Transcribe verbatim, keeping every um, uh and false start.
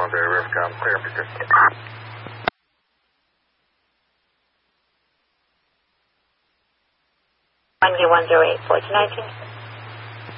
one zero Rivercom, clear for good. one zero one zero eight, fourteen nineteen.